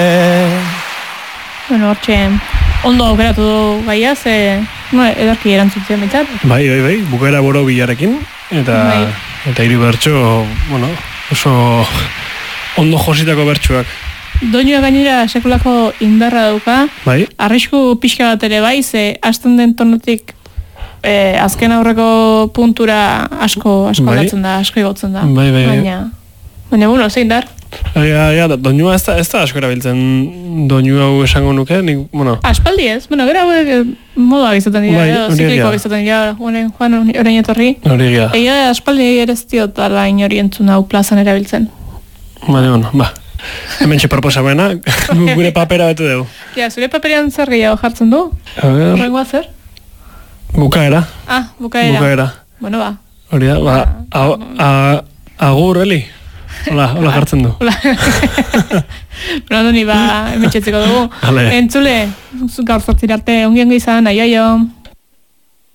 Bueno, hortxe, ondo aukeratu du gaia, edarki erantzutzen mitzat. Bai, bukaera boro bilarekin, eta hiru bertso, oso ondo jositako bertsuak. Doinua gainera sekulako indarra dauka, bai. Arrisku pixka bat ere bai, hasten den tonotik azken aurreko puntura asko aldatzen da, asko igotzen da. Bai. Baina, zein dar? Doinua ez da asko erabiltzen doinu hau esango nuke, Aspaldi ez, gero moduak izaten dira, ziklikoak izaten dira, joan orain etorri. Egia aspaldi ere ez diot ala inori entzun hau plazan erabiltzen. Hemen txe proposamena, gure papera bete dugu. Zure paperean zer gehiago jartzen du? Horrengoa zer? Bukaera. Bukaera. Bueno, ba. Hori da, agur, Eli. Hola jartzen du. Doni, hemen txetzeko dugu. Entzule, gaur zortzirarte, ongi izan, aio.